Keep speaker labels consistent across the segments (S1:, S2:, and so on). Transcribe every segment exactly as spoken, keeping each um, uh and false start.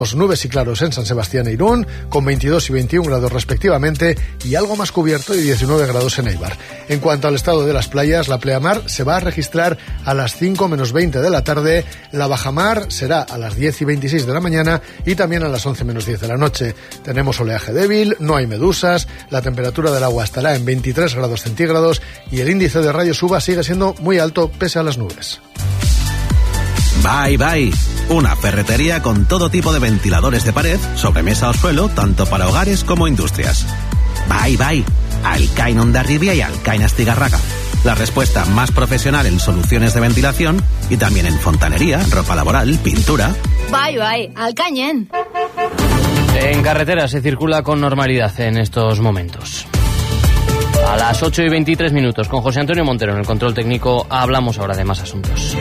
S1: Nubes y claros en San Sebastián e Irún, con veintidós y veintiún grados respectivamente, y algo más cubierto y diecinueve grados en Eibar. En cuanto al estado de las playas, la pleamar se va a registrar a las cinco menos veinte de la tarde, la bajamar será a las diez y veintiséis de la mañana y también a las once menos diez de la noche. Tenemos oleaje débil, no hay medusas, la temperatura del agua estará en veintitrés grados centígrados y el índice de rayos U V A sigue siendo muy alto pese a las nubes.
S2: Bye Bye, una ferretería con todo tipo de ventiladores de pared, sobremesa o suelo, tanto para hogares como industrias. Bye Bye, Alcain Hondarribia y Alcain Astigarraga. La respuesta más profesional en soluciones de ventilación y también en fontanería, ropa laboral, pintura.
S3: Bye Bye, Alcañen.
S4: En carretera se circula con normalidad en estos momentos. A las ocho y veintitrés minutos, con José Antonio Montero en el control técnico, hablamos ahora de más asuntos.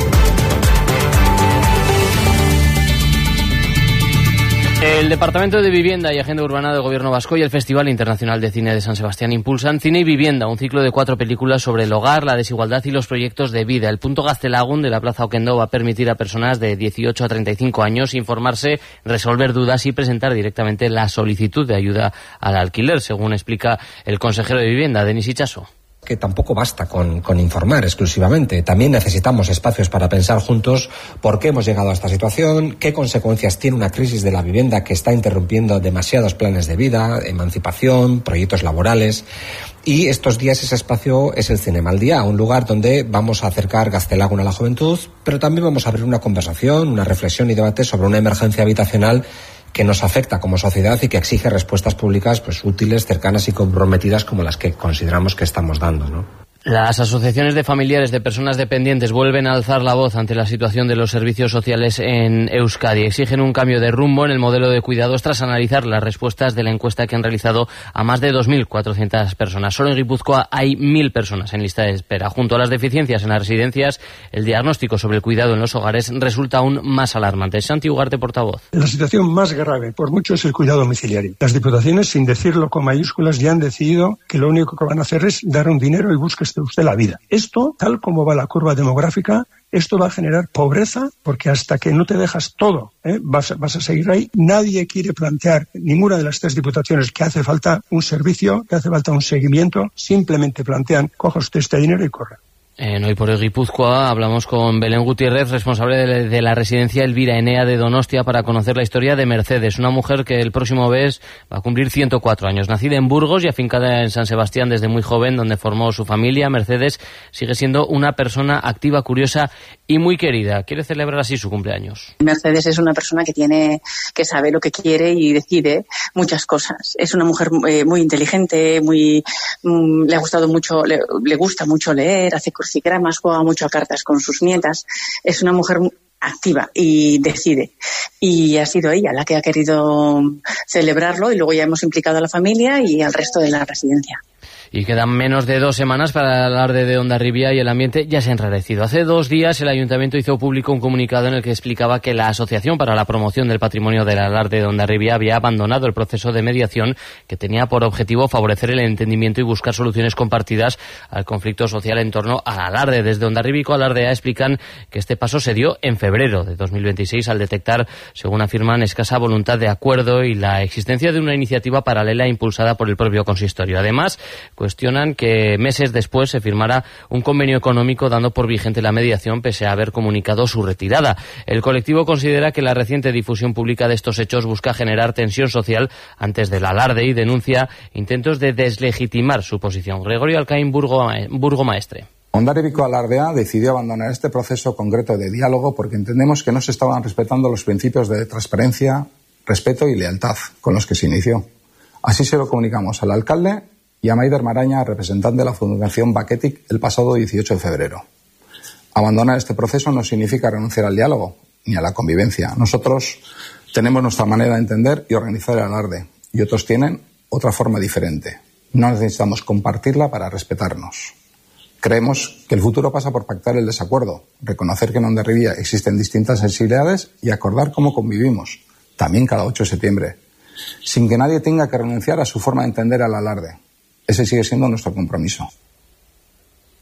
S4: El Departamento de Vivienda y Agenda Urbana del Gobierno Vasco y el Festival Internacional de Cine de San Sebastián impulsan Cine y Vivienda, un ciclo de cuatro películas sobre el hogar, la desigualdad y los proyectos de vida. El punto Gaztelagun de la Plaza Oquendo va a permitir a personas de dieciocho a treinta y cinco años informarse, resolver dudas y presentar directamente la solicitud de ayuda al alquiler, según explica el consejero de Vivienda, Denis Itxaso.
S5: Que tampoco basta con, con informar exclusivamente. También necesitamos espacios para pensar juntos por qué hemos llegado a esta situación, qué consecuencias tiene una crisis de la vivienda que está interrumpiendo demasiados planes de vida, emancipación, proyectos laborales. Y estos días ese espacio es el Cinema al Día, un lugar donde vamos a acercar Gaztelagun a la juventud, pero también vamos a abrir una conversación, una reflexión y debate sobre una emergencia habitacional que nos afecta como sociedad y que exige respuestas públicas pues útiles, cercanas y comprometidas como las que consideramos que estamos dando, ¿no?
S4: Las asociaciones de familiares de personas dependientes vuelven a alzar la voz ante la situación de los servicios sociales en Euskadi. Exigen un cambio de rumbo en el modelo de cuidados tras analizar las respuestas de la encuesta que han realizado a más de dos mil cuatrocientas personas. Solo en Guipúzcoa hay mil personas en lista de espera. Junto a las deficiencias en las residencias, el diagnóstico sobre el cuidado en los hogares resulta aún más alarmante. Santi Ugarte, portavoz.
S6: La situación más grave, por mucho, es el cuidado domiciliario. Las diputaciones, sin decirlo con mayúsculas, ya han decidido que lo único que van a hacer es dar un dinero y buscar usted la vida. Esto, tal como va la curva demográfica, esto va a generar pobreza, porque hasta que no te dejas todo, ¿eh? vas, vas a seguir ahí. Nadie quiere plantear, ninguna de las tres diputaciones, que hace falta un servicio, que hace falta un seguimiento. Simplemente plantean, coja usted este dinero y corra.
S4: En Hoy por Hoy Guipúzcoa hablamos con Belén Gutiérrez, responsable de, de la residencia Elvira Enea de Donostia, para conocer la historia de Mercedes, una mujer que el próximo mes va a cumplir ciento cuatro años. Nacida en Burgos y afincada en San Sebastián desde muy joven, donde formó su familia, Mercedes sigue siendo una persona activa, curiosa y muy querida. Quiere celebrar así su cumpleaños.
S7: Mercedes es una persona que tiene, que sabe lo que quiere y decide muchas cosas. Es una mujer eh, muy inteligente, muy mm, le ha gustado mucho, le, le gusta mucho leer, hace crucigramas, juega mucho a cartas con sus nietas. Es una mujer activa y decide. Y ha sido ella la que ha querido celebrarlo, y luego ya hemos implicado a la familia y al resto de la residencia.
S4: Y quedan menos de dos semanas para el alarde de Hondarribia y el ambiente ya se ha enrarecido. Hace dos días el Ayuntamiento hizo público un comunicado en el que explicaba que la Asociación para la Promoción del Patrimonio del Alarde de Hondarribia había abandonado el proceso de mediación que tenía por objetivo favorecer el entendimiento y buscar soluciones compartidas al conflicto social en torno al alarde. Desde Hondarribia y Alardea explican que este paso se dio en febrero de dos mil veintiséis al detectar, según afirman, escasa voluntad de acuerdo y la existencia de una iniciativa paralela impulsada por el propio consistorio. Además, cuestionan que meses después se firmara un convenio económico dando por vigente la mediación pese a haber comunicado su retirada. El colectivo considera que la reciente difusión pública de estos hechos busca generar tensión social antes del alarde y denuncia intentos de deslegitimar su posición. Gregorio Alcaín, Burgo, Burgomaestre.
S8: Hondarribiko Alardea decidió abandonar este proceso concreto de diálogo porque entendemos que no se estaban respetando los principios de transparencia, respeto y lealtad con los que se inició. Así se lo comunicamos al alcalde y a Maider Maraña, representante de la Fundación Baketic, el pasado dieciocho de febrero. Abandonar este proceso no significa renunciar al diálogo ni a la convivencia. Nosotros tenemos nuestra manera de entender y organizar el alarde, y otros tienen otra forma diferente. No necesitamos compartirla para respetarnos. Creemos que el futuro pasa por pactar el desacuerdo, reconocer que en Hondarribia existen distintas sensibilidades y acordar cómo convivimos, también cada ocho de septiembre, sin que nadie tenga que renunciar a su forma de entender al alarde. Ese sigue siendo nuestro compromiso.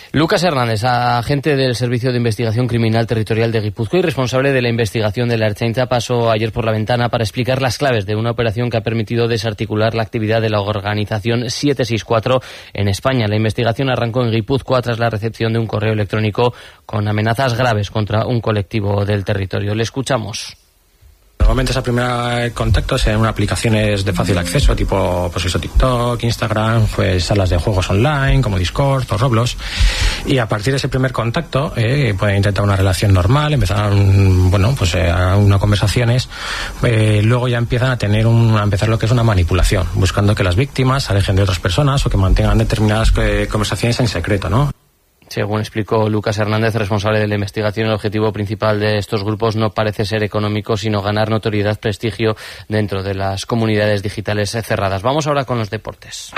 S4: Lucas Hernández, agente del Servicio de Investigación Criminal Territorial de Guipúzcoa y responsable de la investigación de la Ertzaintza, pasó ayer por la ventana para explicar las claves de una operación que ha permitido desarticular la actividad de la organización siete seis cuatro en España. La investigación arrancó en Guipúzcoa tras la recepción de un correo electrónico con amenazas graves contra un colectivo del territorio. Le escuchamos.
S9: Normalmente ese primer contacto es en aplicaciones de fácil acceso, tipo pues eso, TikTok, Instagram, pues salas de juegos online como Discord o Roblox, y a partir de ese primer contacto eh, pueden intentar una relación normal, empezar bueno pues eh, una conversaciones, eh, luego ya empiezan a tener un, a empezar lo que es una manipulación, buscando que las víctimas se alejen de otras personas o que mantengan determinadas eh, conversaciones en secreto, ¿no?
S4: Según explicó Lucas Hernández, responsable de la investigación, el objetivo principal de estos grupos no parece ser económico, sino ganar notoriedad, prestigio dentro de las comunidades digitales cerradas. Vamos ahora con los deportes.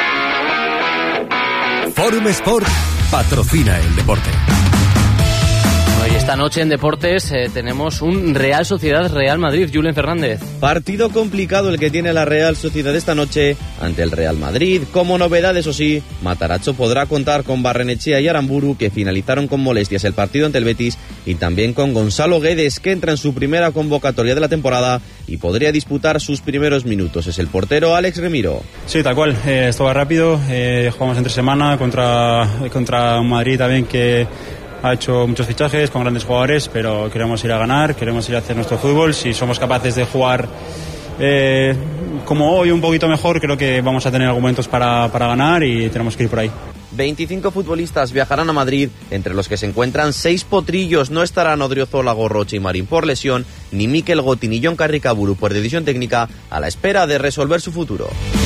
S10: Forum Sport patrocina el deporte.
S4: Y esta noche en Deportes eh, tenemos un Real Sociedad Real Madrid. Julen Fernández.
S11: Partido complicado el que tiene la Real Sociedad esta noche ante el Real Madrid. Como novedad, eso sí, Matarazzo podrá contar con Barrenechea y Aramburu, que finalizaron con molestias el partido ante el Betis, y también con Gonzalo Guedes, que entra en su primera convocatoria de la temporada y podría disputar sus primeros minutos. Es el portero Alex Remiro.
S12: Sí, tal cual. Eh, esto va rápido. Eh, jugamos entre semana contra, contra un Madrid también que ha hecho muchos fichajes con grandes jugadores, pero queremos ir a ganar, queremos ir a hacer nuestro fútbol. Si somos capaces de jugar eh, como hoy, un poquito mejor, creo que vamos a tener argumentos para, para ganar y tenemos que ir por ahí.
S11: veinticinco futbolistas viajarán a Madrid, entre los que se encuentran seis potrillos. No estarán Odriozola, Gorrocha y Marín por lesión, ni Mikel Gotti ni Jon Carricaburu por decisión técnica, a la espera de resolver su futuro.